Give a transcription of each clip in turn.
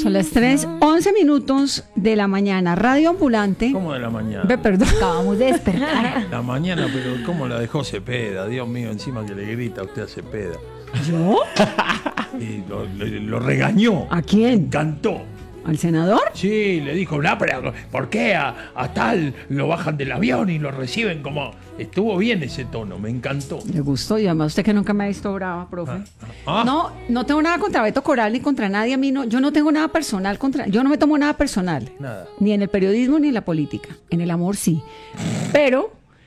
Son las 3:11 de la mañana. Radio Ambulante. ¿Cómo de la mañana? Perdón. Acabamos de despertar. La mañana, pero ¿cómo la dejó Cepeda? Dios mío, encima que le grita a usted a Cepeda. ¿Yo? Y lo regañó. ¿A quién? Cantó. ¿Al senador? Sí, le dijo, no, pero ¿por qué a tal lo bajan del avión y lo reciben como...? Estuvo bien ese tono, me encantó. Le gustó, y además usted que nunca me ha visto brava, profe. No tengo nada contra Beto Coral ni contra nadie. A mí no, yo no tengo nada personal contra... Yo no me tomo nada personal. Nada. Ni en el periodismo ni en la política. En el amor sí. Pero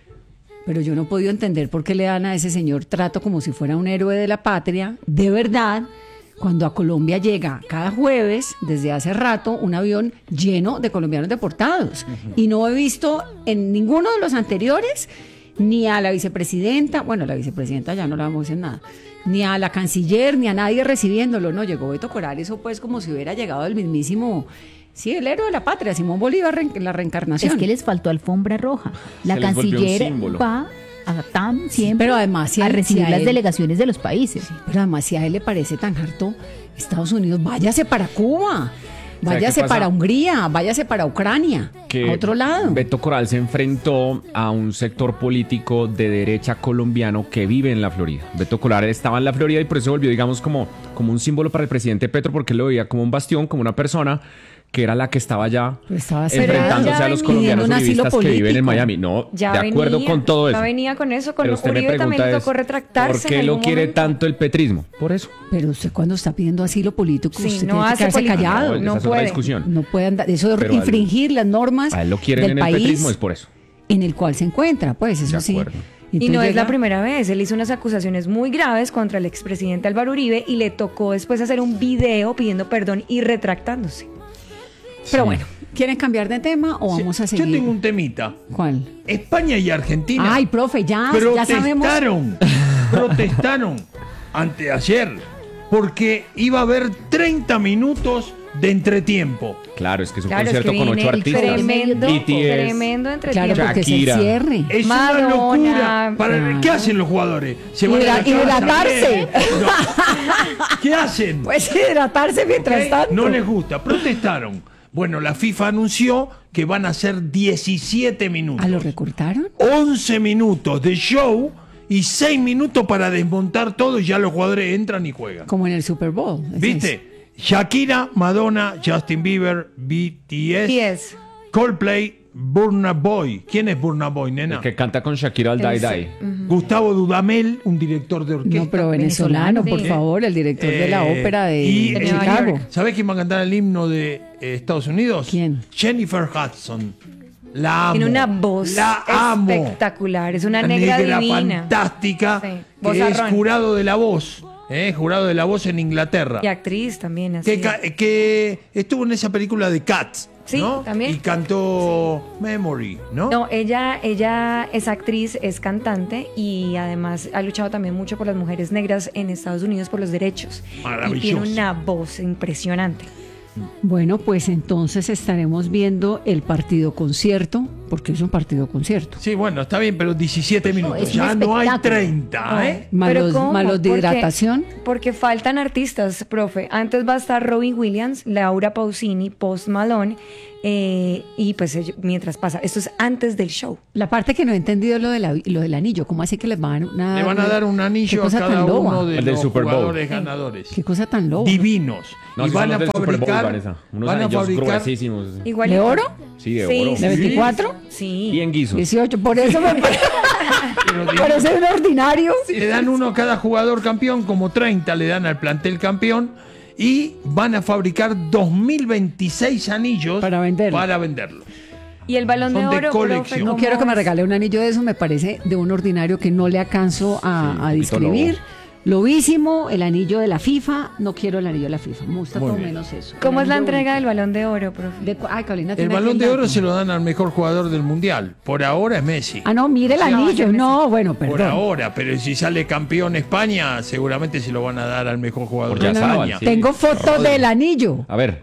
yo no he podido entender por qué le dan a ese señor trato como si fuera un héroe de la patria. De verdad, cuando a Colombia llega cada jueves, desde hace rato, un avión lleno de colombianos deportados. Y no he visto en ninguno de los anteriores ni a la vicepresidenta, bueno, la vicepresidenta ya no la vamos a decir nada, ni a la canciller, ni a nadie recibiéndolo. No, llegó Beto Coral, eso pues como si hubiera llegado el mismísimo... Sí, el héroe de la patria, Simón Bolívar, la reencarnación. Es que les faltó alfombra roja. La canciller va a TAM siempre, pero además, si a recibir las delegaciones de los países. Sí, pero además, si a él le parece tan harto Estados Unidos, váyase para Cuba, váyase para Hungría, váyase para Ucrania, a otro lado. Beto Coral se enfrentó a un sector político de derecha colombiano que vive en la Florida. Beto Coral estaba en la Florida y por eso volvió, digamos, como un símbolo para el presidente Petro, porque él lo veía como un bastión, como una persona que era la que estaba allá enfrentándose a los colombianos uribistas que viven en Miami. No, ya de acuerdo con todo eso. Ya venía con eso, con Uribe también le tocó retractarse. ¿Por qué lo quiere tanto el petrismo? Por eso. Pero usted cuando está pidiendo asilo político, sí, usted no tiene que quedarse callado. No puede. Discusión. No puede andar, eso es infringir las normas a él lo quieren del en el país petrismo, es por eso. En el cual se encuentra, pues eso sí. Y no es la primera vez, él hizo unas acusaciones muy graves contra el expresidente Álvaro Uribe y le tocó después hacer un video pidiendo perdón y retractándose. Pero bueno, ¿quieren cambiar de tema o vamos a seguir? Yo tengo un temita. ¿Cuál? España y Argentina. Ay, profe, ya sabemos. Protestaron anteayer porque iba a haber 30 minutos de entretiempo. Claro, es que es un concierto con 8 artistas. Tremendo entretiempo. Claro, porque es el cierre. Es una locura. ¿Qué hacen los jugadores? ¿Se van a hidratarse? No. ¿Qué hacen? Pues hidratarse mientras tanto. No les gusta, protestaron. Bueno, la FIFA anunció que van a ser 17 minutos. ¿Lo recortaron? 11 minutos de show y 6 minutos para desmontar todo y ya los jugadores entran y juegan. Como en el Super Bowl. ¿Viste? Shakira, Madonna, Justin Bieber, BTS, Coldplay, Burna Boy. ¿Quién es Burna Boy, nena? El que canta con Shakira al Die Die. Gustavo Dudamel, un director de orquesta. No, pero venezolano, por favor, el director de la ópera de Chicago. ¿Sabés quién va a cantar el himno de Estados Unidos? ¿Quién? Jennifer Hudson. La amo. Tiene una voz espectacular, es una negra divina. Fantástica, sí. que es jurado de la voz. Jurado de la voz en Inglaterra. Y actriz también. Así. Que estuvo en esa película de Cats. Sí, ¿no? también. Y cantó Memory, ¿no? No, ella es actriz, es cantante y además ha luchado también mucho por las mujeres negras en Estados Unidos por los derechos. Maravilloso. Y tiene una voz impresionante. Bueno, pues entonces estaremos viendo el partido concierto, porque es un partido concierto. Sí, bueno, está bien, pero 17 minutos. Ya no hay 30, ¿eh? Más los de hidratación. Porque faltan artistas, profe. Antes va a estar Robin Williams, Laura Pausini, Post Malone, y pues mientras pasa. Esto es antes del show. La parte que no he entendido es lo del anillo. ¿Cómo así que les van a dar un anillo a cada uno de los jugadores ganadores? Qué cosa tan loca. Divinos. No, y van a fabricar unos anillos gruesísimos. Igual ¿De oro? Sí, de oro. ¿De 24? Sí. Bien guisos. 18, por eso me parece un ordinario. Le dan uno a cada jugador campeón, como 30 le dan al plantel campeón, y van a fabricar 2026 anillos para venderlo. Y el Balón de Oro, colección. No quiero que me regale un anillo de eso, me parece de un ordinario que no le alcanzo a describir. Lobísimo, el anillo de la FIFA. No quiero el anillo de la FIFA. Me gusta todo menos eso. ¿Cómo es la entrega del Balón de Oro, profe? Carolina, el Balón de Oro se lo dan al mejor jugador del Mundial. Por ahora es Messi. No, mire el anillo. No, bueno, perdón. Por ahora, pero si sale campeón España, seguramente se lo van a dar al mejor jugador de España. Tengo foto del anillo. A ver.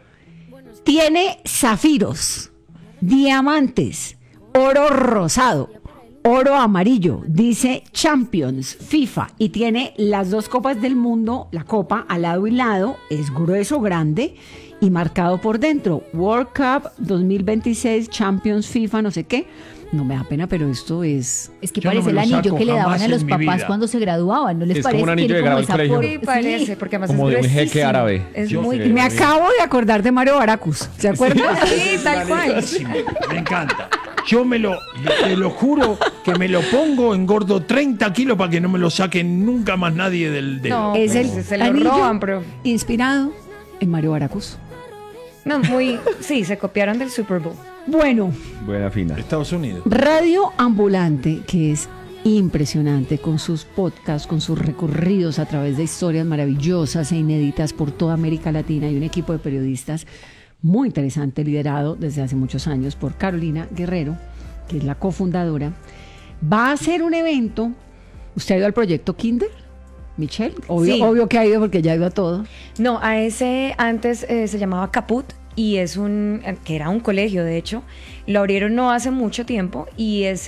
Tiene zafiros, diamantes, oro rosado, oro amarillo, dice Champions, FIFA, y tiene las 2 copas del mundo, la copa al lado y lado, es grueso, grande, y marcado por dentro, World Cup 2026, Champions, FIFA, no sé qué. No me da pena, pero esto es... Es que parece el anillo que le daban a los papás cuando se graduaban, ¿no les parece? Como un anillo de grado del colegio. Sí, parece, porque además como es de un jeque gruesísimo. árabe. Es Yo muy sé. Me acabo de acordar de Mario Baracus, ¿se acuerdan? Sí, tal cual. Me encanta. Yo te lo juro que me lo pongo, engordo 30 kilos para que no me lo saquen nunca más nadie del dedo. No, Es el se lo anillo roban, pero... inspirado en Mario Baracus. No, sí, se copiaron del Super Bowl. Bueno, Buena fina. Estados Unidos. Radio Ambulante, que es impresionante con sus podcasts, con sus recorridos a través de historias maravillosas e inéditas por toda América Latina y un equipo de periodistas muy interesante liderado desde hace muchos años por Carolina Guerrero, que es la cofundadora. Va a hacer un evento. ¿Usted ha ido al proyecto Kinder, Michelle? Sí. Obvio que ha ido porque ya ha ido a todo. No, a ese antes se llamaba Caput y que era un colegio, de hecho. Lo abrieron no hace mucho tiempo y es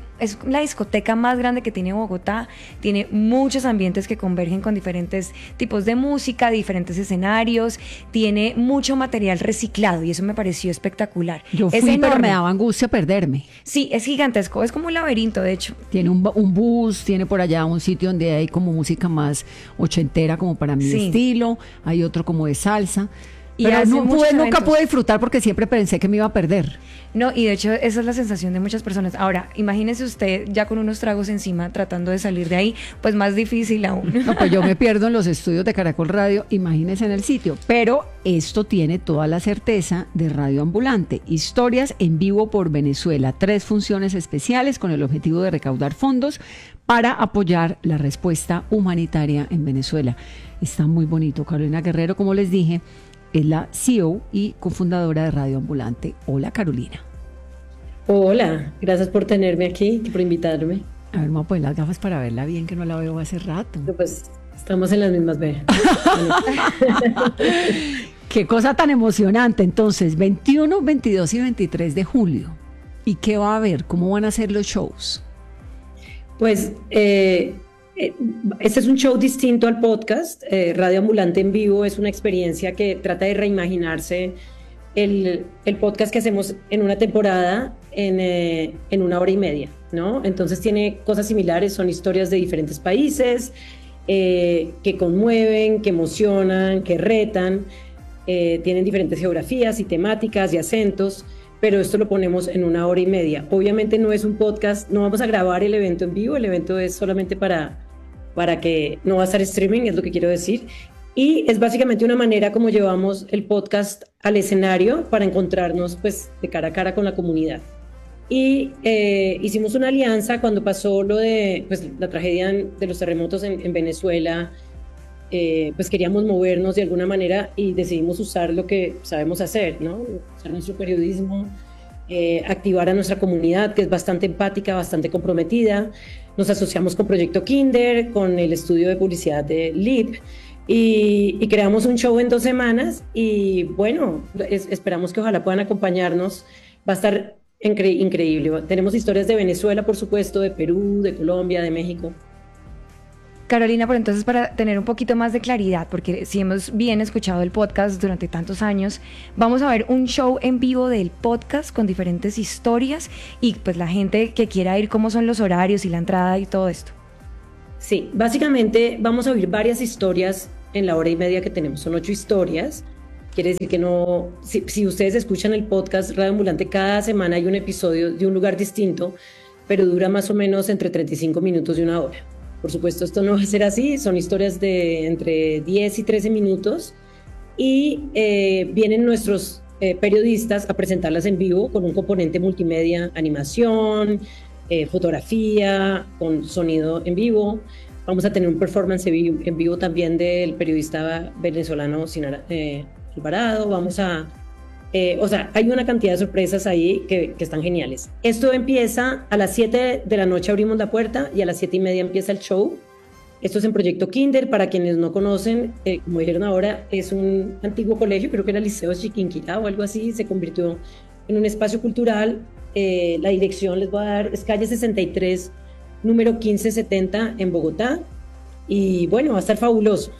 la discoteca más grande que tiene Bogotá. Tiene muchos ambientes que convergen con diferentes tipos de música, diferentes escenarios. Tiene mucho material reciclado y eso me pareció espectacular. Yo fui, es pero enorme. me daba angustia perderme. Sí, es gigantesco. Es como un laberinto, de hecho. Tiene un bus, tiene por allá un sitio donde hay como música más ochentera, como para mi Sí. estilo. Hay otro como de salsa. Y Pero hace muchos nunca eventos. pude disfrutar porque siempre pensé que me iba a perder. No, y de hecho esa es la sensación de muchas personas. Ahora, imagínese usted ya con unos tragos encima tratando de salir de ahí, pues más difícil aún. No, pues yo me pierdo en los estudios de Caracol Radio, imagínense en el sitio. Pero esto tiene toda la certeza de Radio Ambulante. Historias en vivo por Venezuela. 3 funciones especiales con el objetivo de recaudar fondos para apoyar la respuesta humanitaria en Venezuela. Está muy bonito. Carolina Guerrero, como les dije, es la CEO y cofundadora de Radio Ambulante. Hola, Carolina. Hola, gracias por tenerme aquí y por invitarme. A ver, vamos a poner las gafas para verla bien, que no la veo hace rato. Pues estamos en las mismas veas. Qué cosa tan emocionante. Entonces, 21, 22 y 23 de julio. ¿Y qué va a haber? ¿Cómo van a ser los shows? Pues este es un show distinto al podcast. Radio Ambulante en vivo es una experiencia que trata de reimaginarse el podcast que hacemos en una temporada en 1 hora y media, ¿no? Entonces tiene cosas similares, son historias de diferentes países que conmueven, que emocionan, que retan, tienen diferentes geografías y temáticas y acentos, pero esto lo ponemos en 1 hora y media. Obviamente no es un podcast, no vamos a grabar el evento en vivo, el evento es solamente para que no va a estar streaming, es lo que quiero decir. Y es básicamente una manera como llevamos el podcast al escenario para encontrarnos pues de cara a cara con la comunidad. Y hicimos una alianza cuando pasó lo de pues, la tragedia de los terremotos en Venezuela. Pues queríamos movernos de alguna manera y decidimos usar lo que sabemos hacer, ¿no? Usar nuestro periodismo, activar a nuestra comunidad, que es bastante empática, bastante comprometida. Nos asociamos con Proyecto Kinder, con el estudio de publicidad de LIP y creamos un show en 2 semanas y bueno, esperamos que ojalá puedan acompañarnos. Va a estar increíble. Tenemos historias de Venezuela, por supuesto, de Perú, de Colombia, de México. Carolina, pero entonces para tener un poquito más de claridad, porque si hemos bien escuchado el podcast durante tantos años, vamos a ver un show en vivo del podcast con diferentes historias y pues la gente que quiera ir, cómo son los horarios y la entrada y todo esto. Sí, básicamente vamos a oír varias historias en la hora y media que tenemos, son 8 historias. Quiere decir que no, si ustedes escuchan el podcast Radio Ambulante, cada semana hay un episodio de un lugar distinto, pero dura más o menos entre 35 minutos y 1 hora. Por supuesto, esto no va a ser así, son historias de entre 10 y 13 minutos y vienen nuestros periodistas a presentarlas en vivo con un componente multimedia, animación, fotografía, con sonido en vivo. Vamos a tener un performance en vivo también del periodista venezolano Alvarado. Vamos a... o sea, hay una cantidad de sorpresas ahí que están geniales. Esto empieza a las 7 de la noche, abrimos la puerta y a las 7:30 empieza el show. Esto es en Proyecto Kinder, para quienes no conocen, como dijeron ahora, es un antiguo colegio, creo que era el Liceo Chiquinquirá o algo así, se convirtió en un espacio cultural La dirección les voy a dar, es calle 63, número 1570 en Bogotá. Y bueno, va a estar fabuloso.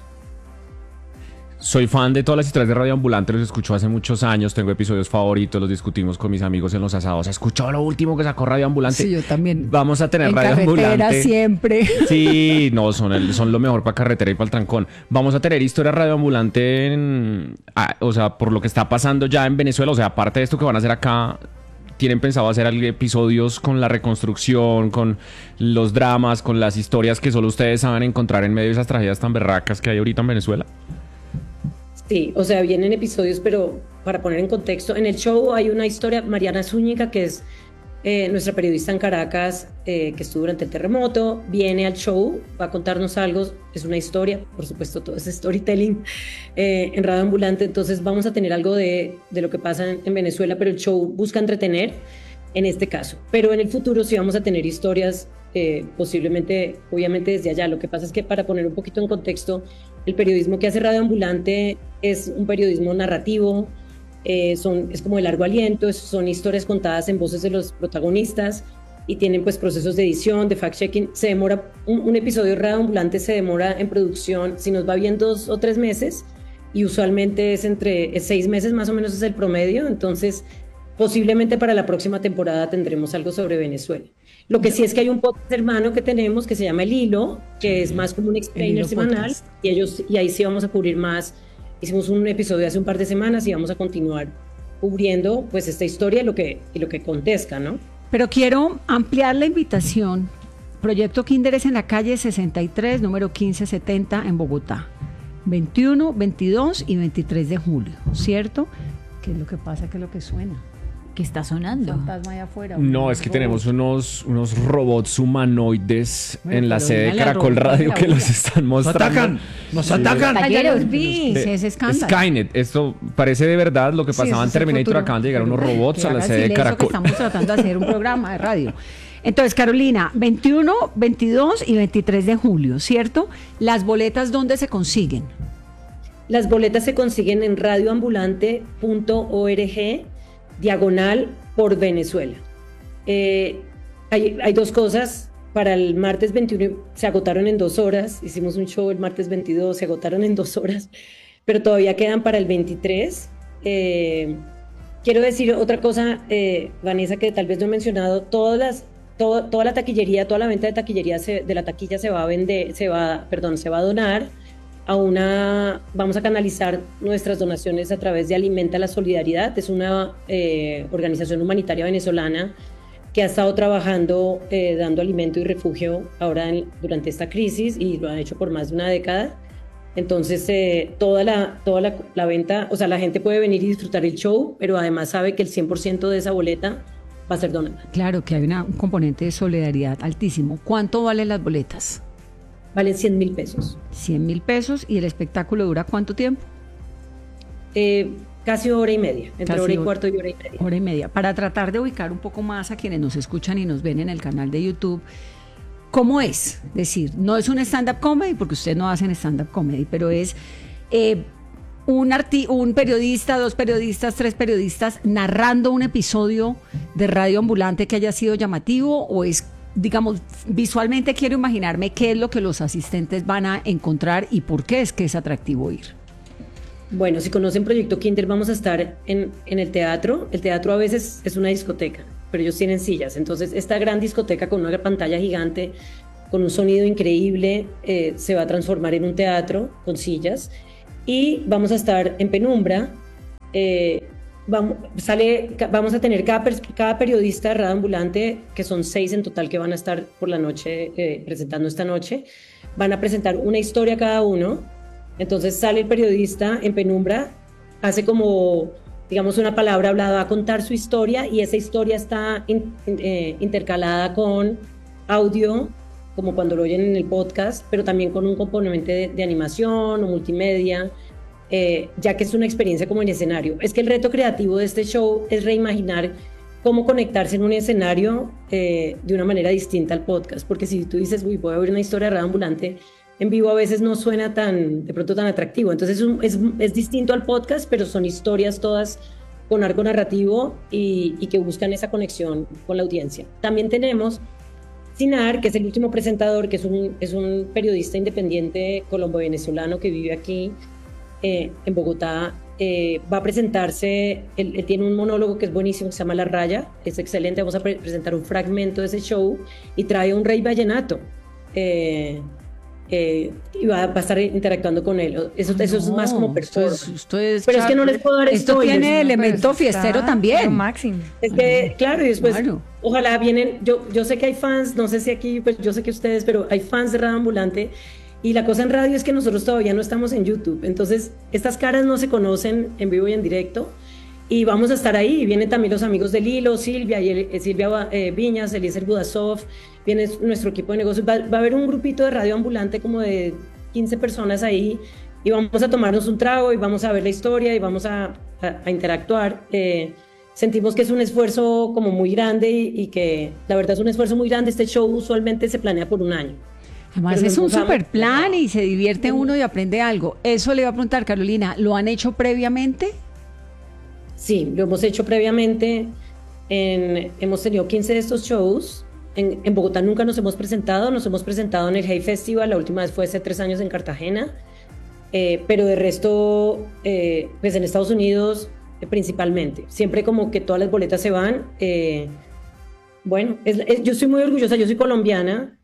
Soy fan de todas las historias de Radio Ambulante, los escucho hace muchos años, tengo episodios favoritos, los discutimos con mis amigos en los asados. ¿Escuchó lo último que sacó Radio Ambulante? Sí, yo también. Vamos a tener en Radio Ambulante siempre. Sí, no, son lo mejor para carretera y para el trancón. Vamos a tener historia Radio Ambulante o sea, por lo que está pasando ya en Venezuela. O sea, aparte de esto que van a hacer acá, ¿tienen pensado hacer episodios con la reconstrucción, con los dramas, con las historias que solo ustedes saben encontrar en medio de esas tragedias tan berracas que hay ahorita en Venezuela? Sí, o sea, vienen episodios, pero para poner en contexto, en el show hay una historia, Mariana Zúñiga, que es nuestra periodista en Caracas, que estuvo durante el terremoto, viene al show, va a contarnos algo, es una historia, por supuesto, todo es storytelling en Radio Ambulante, entonces vamos a tener algo de lo que pasa en Venezuela, pero el show busca entretener en este caso, pero en el futuro sí vamos a tener historias posiblemente, obviamente desde allá. Lo que pasa es que, para poner un poquito en contexto, el periodismo que hace Radio Ambulante es un periodismo narrativo, es como de largo aliento, son historias contadas en voces de los protagonistas y tienen pues procesos de edición, de fact-checking. Se demora, un episodio de Radio Ambulante se demora en producción, si nos va bien, 2 o 3 meses, y usualmente es 6 meses más o menos es el promedio. Entonces posiblemente para la próxima temporada tendremos algo sobre Venezuela. Lo que sí es que hay un podcast hermano que tenemos que se llama El Hilo, que es más como un explainer semanal, y ahí sí vamos a cubrir más. Hicimos un episodio hace un par de semanas y vamos a continuar cubriendo pues esta historia y lo que acontezca, ¿no? Pero quiero ampliar la invitación. Proyecto Kinder es en la calle 63, número 1570 en Bogotá. 21, 22 y 23 de julio, ¿cierto? ¿Qué es lo que pasa? ¿Qué es lo que suena? ¿Qué está sonando? Fantasma allá afuera. No, es que tenemos unos robots humanoides en la sede de Caracol Radio que los están mostrando. ¡Nos atacan! Ayer los vi, ese escándalo. Skynet, esto parece de verdad lo que pasaba en Terminator. Acaban de llegar unos robots a la sede de Caracol. Que estamos tratando de hacer un programa de radio. Entonces, Carolina, 21, 22 y 23 de julio, ¿cierto? ¿Las boletas dónde se consiguen? Las boletas se consiguen en radioambulante.org /por Venezuela. Hay 2 cosas. Para el martes 21 se agotaron en 2 horas. Hicimos un show el martes 22, se agotaron en 2 horas, pero todavía quedan para el 23. Quiero decir otra cosa, Vanessa, que tal vez no he mencionado. Toda la taquillería, toda la venta de taquillería de la taquilla se va a donar vamos a canalizar nuestras donaciones a través de Alimenta la Solidaridad. Es una organización humanitaria venezolana que ha estado trabajando dando alimento y refugio ahora durante esta crisis, y lo ha hecho por más de una década. Entonces toda la venta, o sea, la gente puede venir y disfrutar el show, pero además sabe que el 100% de esa boleta va a ser donada. Claro que hay un componente de solidaridad altísimo. ¿Cuánto valen las boletas? Valen 100,000 pesos. 100,000 pesos. ¿Y el espectáculo dura cuánto tiempo? Casi hora y media, entre hora y cuarto y hora y media. Hora y media. Para tratar de ubicar un poco más a quienes nos escuchan y nos ven en el canal de YouTube, ¿cómo es? Es decir, no es un stand-up comedy, porque ustedes no hacen stand-up comedy, pero es un periodista, 2 periodistas, 3 periodistas narrando un episodio de Radio Ambulante que haya sido llamativo, o es, digamos, visualmente quiero imaginarme qué es lo que los asistentes van a encontrar y por qué es que es atractivo ir. Bueno, si conocen Proyecto Kinder, vamos a estar en el teatro. El teatro a veces es una discoteca, pero ellos tienen sillas. Entonces, esta gran discoteca con una pantalla gigante, con un sonido increíble, se va a transformar en un teatro con sillas. Y vamos a estar en penumbra. Vamos a tener cada periodista de Radio Ambulante, que son 6 en total que van a estar por la noche presentando esta noche. Van a presentar una historia cada uno. Entonces sale el periodista en penumbra, hace como, digamos, una palabra hablada, va a contar su historia, y esa historia está intercalada con audio, como cuando lo oyen en el podcast, pero también con un componente de animación o multimedia, ya que es una experiencia como en escenario. Es que el reto creativo de este show es reimaginar cómo conectarse en un escenario de una manera distinta al podcast, porque si tú dices, voy a ver una historia de Radio Ambulante en vivo, a veces no suena de pronto tan atractivo. Entonces es distinto al podcast, pero son historias todas con arco narrativo y que buscan esa conexión con la audiencia. También tenemos Sinar, que es el último presentador, que es un periodista independiente colombo-venezolano que vive aquí en Bogotá. Va a presentarse, él tiene un monólogo que es buenísimo, que se llama La Raya, es excelente. Vamos a presentar un fragmento de ese show y trae un rey vallenato. Y va a estar interactuando con él. Eso es más como performance. Pero es que no les puedo dar esto spoilers, tiene elemento fiestero también. Máximo. Es que, claro, y después, ojalá vienen, yo sé que hay fans, no sé si aquí, pues yo sé que ustedes, pero hay fans de Radio Ambulante, y la cosa en radio es que nosotros todavía no estamos en YouTube, entonces estas caras no se conocen en vivo y en directo, y vamos a estar ahí. Vienen también los amigos de Lilo, Silvia Viñas, Eliezer Budasov, viene nuestro equipo de negocios. Va a haber un grupito de Radio Ambulante como de 15 personas ahí, y vamos a tomarnos un trago y vamos a ver la historia y vamos a interactuar. Sentimos que es un esfuerzo como muy grande y que la verdad es un esfuerzo muy grande. Este show usualmente se planea por un año. Además es un super plan y se divierte uno y aprende algo. Eso le iba a preguntar, Carolina, ¿lo han hecho previamente? Sí, lo hemos hecho previamente. Hemos tenido 15 de estos shows. En Bogotá nunca nos hemos presentado en el Hey Festival, la última vez fue hace 3 años en Cartagena, pero de resto, pues en Estados Unidos principalmente, siempre como que todas las boletas se van. Bueno, yo soy muy orgullosa, yo soy colombiana,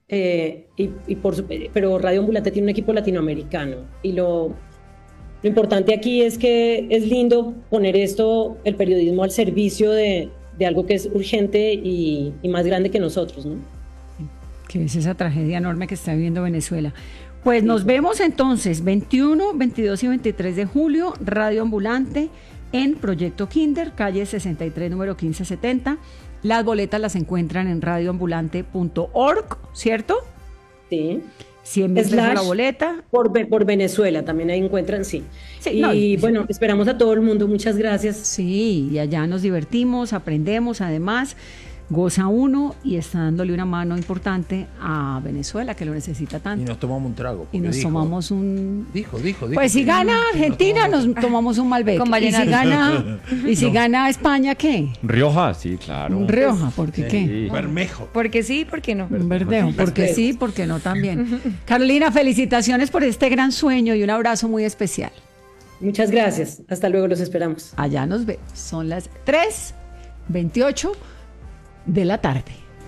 pero Radio Ambulante tiene un equipo latinoamericano, y lo importante aquí es que es lindo poner el periodismo al servicio de algo que es urgente y más grande que nosotros, ¿no? Que es esa tragedia enorme que está viviendo Venezuela. Pues nos vemos entonces 21, 22 y 23 de julio, Radio Ambulante en Proyecto Kinder, calle 63, número 1570. Las boletas las encuentran en radioambulante.org, ¿cierto? Sí. 100 pesos la boleta. Por Venezuela también ahí encuentran, sí. Bueno, esperamos a todo el mundo, muchas gracias. Sí, y allá nos divertimos, aprendemos, además goza uno y está dándole una mano importante a Venezuela, que lo necesita tanto. Y nos tomamos un trago. Y nos tomamos un... Dijo. Pues si gana Argentina, nos tomamos un Malbec. Y si gana España, ¿qué? Rioja, sí, claro. Un Rioja, ¿por qué qué? Bermejo. Porque sí, porque no. Un verdejo, porque sí, porque no también. Carolina, felicitaciones por este gran sueño y un abrazo muy especial. Muchas gracias. Hasta luego, los esperamos. Allá nos vemos. Son las 3:28 de la tarde.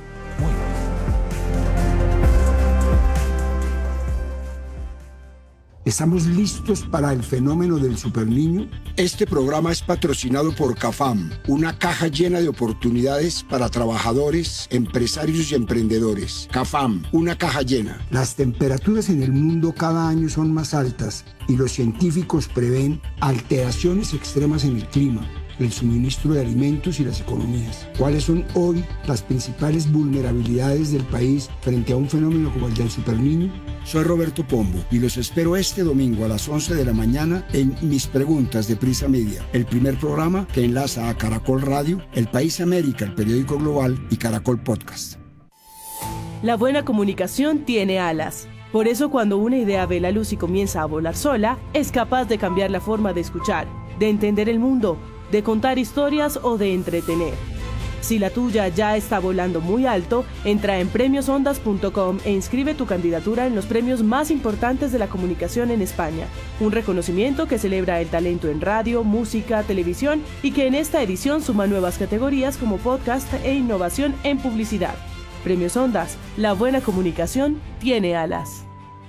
¿Estamos listos para el fenómeno del superniño? Este programa es patrocinado por CAFAM, una caja llena de oportunidades para trabajadores, empresarios y emprendedores. CAFAM, una caja llena. Las temperaturas en el mundo cada año son más altas y los científicos prevén alteraciones extremas en el clima, el suministro de alimentos y las economías. ¿Cuáles son hoy las principales vulnerabilidades del país frente a un fenómeno como el del superniño? Soy Roberto Pombo y los espero este domingo a las 11 de la mañana en Mis Preguntas de Prisa Media, el primer programa que enlaza a Caracol Radio, El País América, el periódico global, y Caracol Podcast. La buena comunicación tiene alas. Por eso, cuando una idea ve la luz y comienza a volar sola, es capaz de cambiar la forma de escuchar, de entender el mundo, de contar historias o de entretener. Si la tuya ya está volando muy alto, entra en premiosondas.com e inscribe tu candidatura en los premios más importantes de la comunicación en España. Un reconocimiento que celebra el talento en radio, música, televisión y que en esta edición suma nuevas categorías como podcast e innovación en publicidad. Premios Ondas, la buena comunicación tiene alas.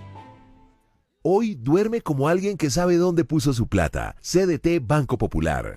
Hoy duerme como alguien que sabe dónde puso su plata. CDT Banco Popular.